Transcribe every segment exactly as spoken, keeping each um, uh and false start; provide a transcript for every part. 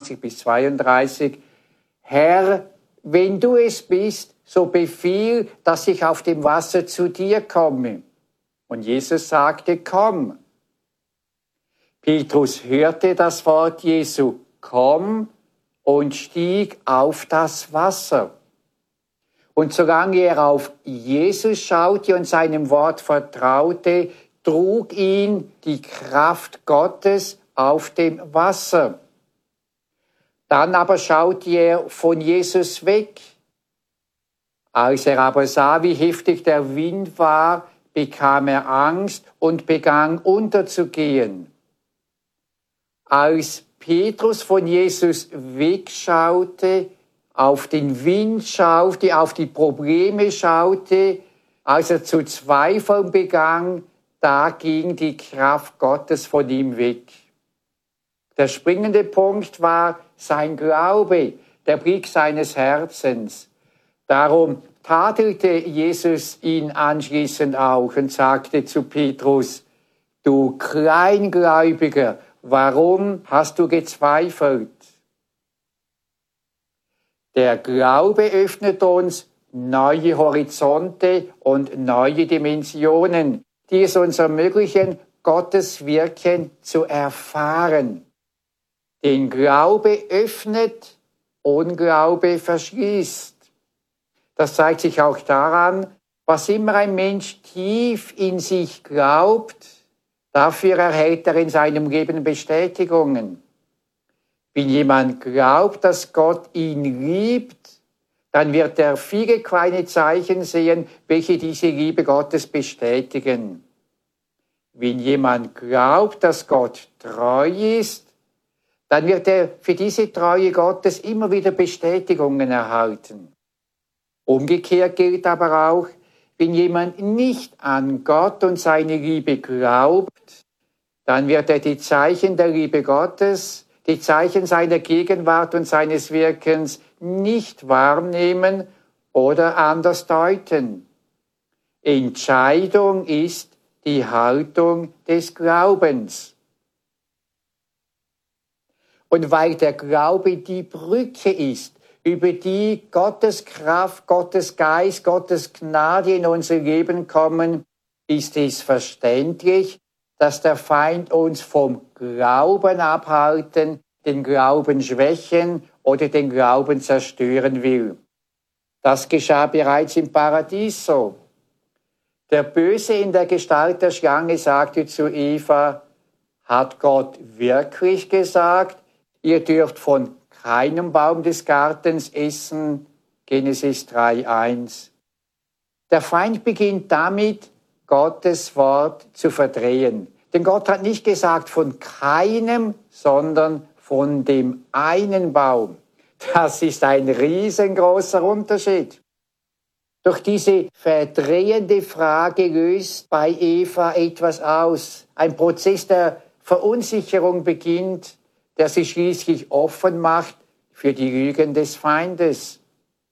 einundzwanzig bis zweiunddreißig, Herr, wenn du es bist, so befiehl, dass ich auf dem Wasser zu dir komme. Und Jesus sagte, komm. Petrus hörte das Wort Jesu, komm, und stieg auf das Wasser. Und solange er auf Jesus schaute und seinem Wort vertraute, trug ihn die Kraft Gottes auf dem Wasser. Dann aber schaute er von Jesus weg. Als er aber sah, wie heftig der Wind war, bekam er Angst und begann unterzugehen. Als Petrus von Jesus wegschaute, auf den Wind schaute, auf die Probleme schaute, als er zu zweifeln begann, da ging die Kraft Gottes von ihm weg. Der springende Punkt war sein Glaube, der Blick seines Herzens. Darum tadelte Jesus ihn anschließend auch und sagte zu Petrus, du Kleingläubiger, warum hast du gezweifelt? Der Glaube öffnet uns neue Horizonte und neue Dimensionen, die es uns ermöglichen, Gottes Wirken zu erfahren. Den Glaube öffnet, Unglaube verschließt. Das zeigt sich auch daran, was immer ein Mensch tief in sich glaubt, dafür erhält er in seinem Leben Bestätigungen. Wenn jemand glaubt, dass Gott ihn liebt, dann wird er viele kleine Zeichen sehen, welche diese Liebe Gottes bestätigen. Wenn jemand glaubt, dass Gott treu ist, dann wird er für diese Treue Gottes immer wieder Bestätigungen erhalten. Umgekehrt gilt aber auch, wenn jemand nicht an Gott und seine Liebe glaubt, dann wird er die Zeichen der Liebe Gottes, die Zeichen seiner Gegenwart und seines Wirkens nicht wahrnehmen oder anders deuten. Entscheidung ist die Haltung des Glaubens. Und weil der Glaube die Brücke ist, über die Gottes Kraft, Gottes Geist, Gottes Gnade in unser Leben kommen, ist es verständlich, dass der Feind uns vom Glauben abhalten, den Glauben schwächen oder den Glauben zerstören will. Das geschah bereits im Paradies so. Der Böse in der Gestalt der Schlange sagte zu Eva, hat Gott wirklich gesagt, ihr dürft von keinem Baum des Gartens essen? Genesis drei eins. Der Feind beginnt damit, Gottes Wort zu verdrehen. Denn Gott hat nicht gesagt von keinem, sondern von dem einen Baum. Das ist ein riesengroßer Unterschied. Doch diese verdrehende Frage löst bei Eva etwas aus. Ein Prozess der Verunsicherung beginnt, der sich schließlich offen macht für die Lügen des Feindes.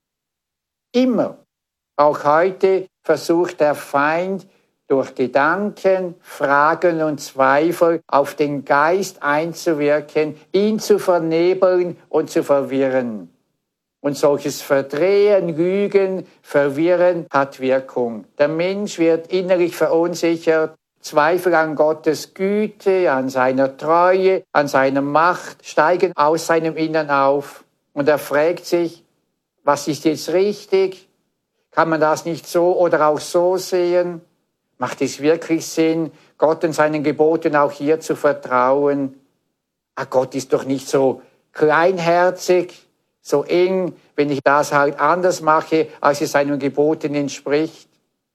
Immer, auch heute, versucht der Feind durch Gedanken, Fragen und Zweifel auf den Geist einzuwirken, ihn zu vernebeln und zu verwirren. Und solches Verdrehen, Lügen, Verwirren hat Wirkung. Der Mensch wird innerlich verunsichert, Zweifel an Gottes Güte, an seiner Treue, an seiner Macht steigen aus seinem Innern auf. Und er fragt sich, was ist jetzt richtig? Kann man das nicht so oder auch so sehen? Macht es wirklich Sinn, Gott und seinen Geboten auch hier zu vertrauen? Ah, Gott ist doch nicht so kleinherzig, so eng, wenn ich das halt anders mache, als es seinen Geboten entspricht.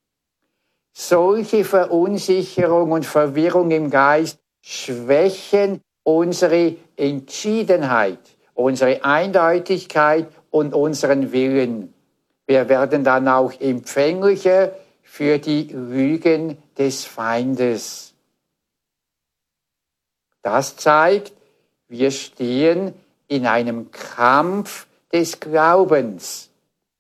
Solche Verunsicherung und Verwirrung im Geist schwächen unsere Entschiedenheit, unsere Eindeutigkeit und unseren Willen. Wir werden dann auch empfänglicher für die Lügen des Feindes. Das zeigt, wir stehen in einem Kampf des Glaubens.